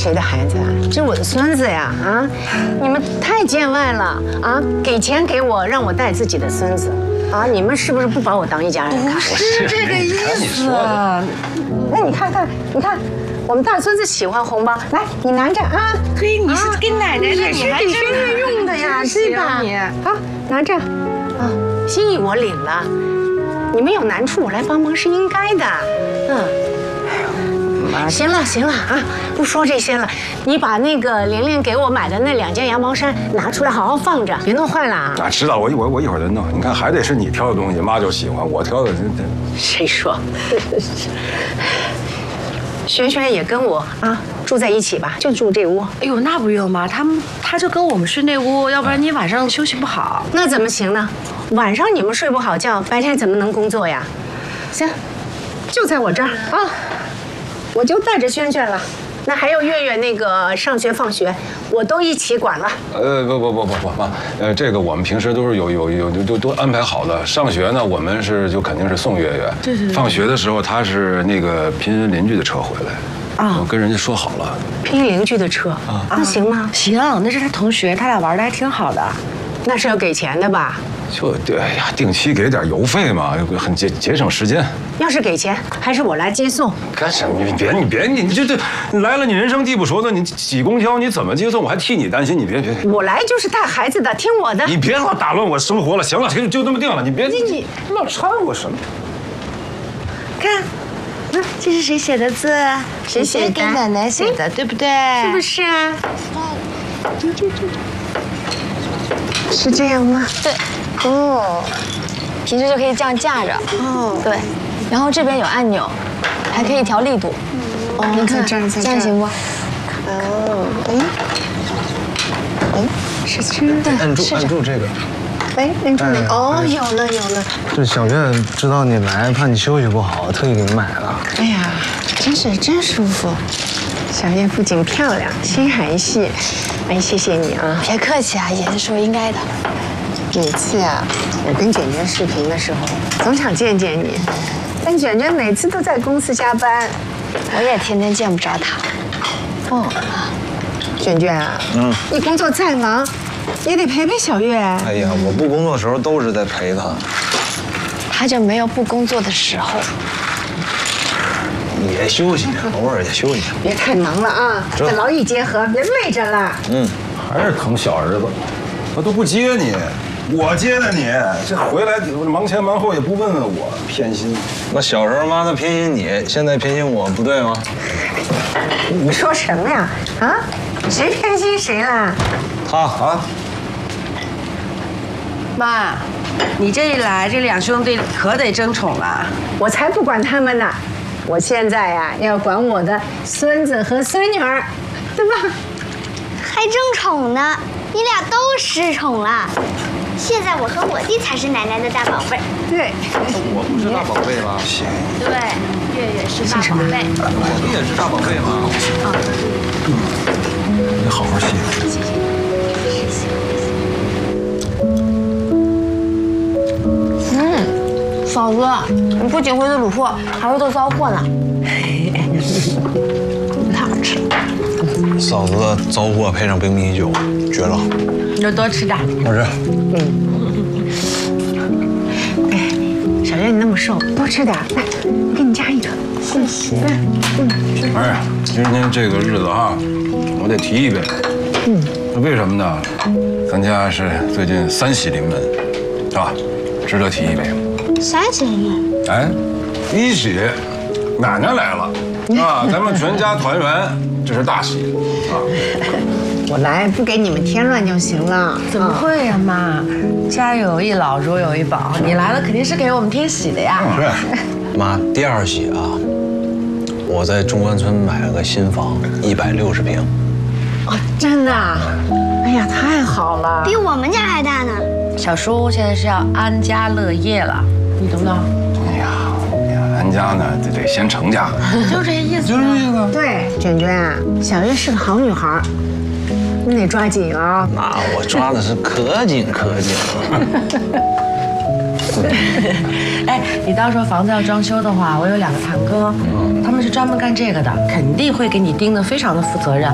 谁的孩子啊？这是我的孙子呀！啊，你们太见外了啊！给钱给我，让我带自己的孙子啊！你们是不是不把我当一家人看？ 不是这个意思。 那你看看，你看，我们大孙子喜欢红包，来，你拿着啊！ 嘿，你是给奶奶的， 也是给轩轩用的呀，是吧？好，拿着，啊，心意我领了。你们有难处，我来帮忙是应该的。行了行了啊，不说这些了。你把那个玲玲给我买的那2件羊毛衫拿出来，好好放着，别弄坏了啊。 啊，知道，我一会儿再弄。你看，还得是你挑的东西，妈就喜欢，我挑的这。 谁说？轩轩也跟我啊住在一起吧，就住这屋。 哎呦，那不用嘛，他就跟我们睡那屋，要不然你晚上休息不好。 那怎么行呢？晚上你们睡不好觉，白天怎么能工作呀？行，就在我这儿啊，我就带着轩轩了。那还有月月那个上学放学，我都一起管了。 不，妈，这个我们平时都是都安排好的。上学呢，我们就肯定是送月月。 对。 放学的时候，他是那个平行邻居的车回来。啊，我跟人家说好了。 平行邻居的车啊，那行吗？ 行，那是他同学，他俩玩的还挺好的。 那是要给钱的吧？ 哎呀，定期给点邮费嘛，很节省时间。 要是给钱，还是我来接送。 干什么？你这你来了，你人生地不熟的，你挤公交你怎么接送？我还替你担心，你别。 我来就是带孩子的，听我的。 你别老打乱我生活了，行了，就这么定了，你别你老掺和什么？ 看，这是谁写的字？ 谁写的？ 给奶奶写的，对不对？ 是不是啊？是这样吗？ 对。哦，平时就可以这样架着。哦，对，然后这边有按钮，还可以调力度。 哦，你看这样行不？ 哦，是这样的。 按住这个。 哎，按住那个。哦，有了。 这小月知道你来，怕你休息不好，特意给你买了。 哎呀，真舒服。小月不仅漂亮，心还细。哎，谢谢你啊！ 别客气啊，也是说应该的。 每次啊，我跟卷卷视频的时候，总想见见你，但卷卷每次都在公司加班， 我也天天见不着他。 哦，卷卷啊，你工作再忙，也得陪陪小月。 哎呀，我不工作的时候都是在陪她。 他就没有不工作的时候。 也休息，偶尔也休息。 别太忙了啊，得劳逸结合，别累着了。 还是疼小儿子，他都不接你。我接的你，这回来忙前忙后也不问问我，偏心。 那小时候妈都偏心你，现在偏心我，不对吗？ 你说什么呀？啊，谁偏心谁啦？ 他啊， 妈，你这一来，这2兄弟可得争宠了。 我才不管他们呢，我现在呀要管我的孙子和孙女儿，对吧？ 还争宠呢，你俩都失宠了。现在我和我弟才是奶奶的大宝贝。 对， 我不是大宝贝吗？ 对，月月是大宝贝。 你也是大宝贝吗？ 你好好歇。 嫂子，你不仅会做卤货，还会做糟货呢。太好吃了。 嫂子的糟货配上冰啤酒，绝了。 你就多吃点。 好吃。 哎，小月你那么瘦，多吃点，来，我给你加一个。谢谢。 哎，今天这个日子啊，我得提一杯。为什么呢？咱家是最近3喜临门，是吧？值得提一杯。 3喜临门。 哎，第1喜，奶奶来了啊，咱们全家团圆，这是大喜啊。 我来不给你们添乱就行了。 怎么会呀，妈？家有一老，如有一宝，你来了肯定是给我们添喜的呀。 是。 妈，第2喜啊，我在中关村买了个新房，160平。 哦，真的？哎呀，太好了！ 比我们家还大呢。 小叔现在是要安家乐业了，你懂不懂？ 哎呀，俺家呢得先成家， 就这意思。 就这意思。 对，卷卷啊，小月是个好女孩，你得抓紧啊。 那我抓的是可紧可紧了。 哎，你到时候房子要装修的话，我有2个堂哥，他们是专门干这个的，肯定会给你盯得非常的负责任。